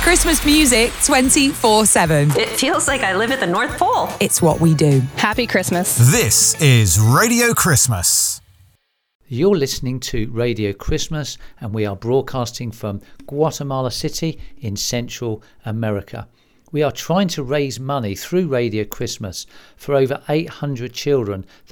Christmas music 24/7. It feels like I live at the North Pole. It's what we do. Happy Christmas. This is Radio Christmas. You're listening to Radio Christmas, and we are broadcasting from Guatemala City in Central America. We are trying to raise money through Radio Christmas for over 800 children